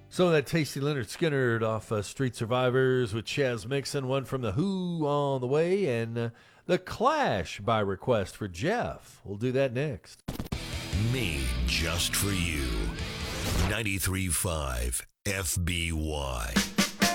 So that tasty Leonard Skinner off Street Survivors with Chaz Mixon, one from The Who on the way, and The Clash by request for Jeff. We'll do that next. Me, just for you. 93.5 FBY.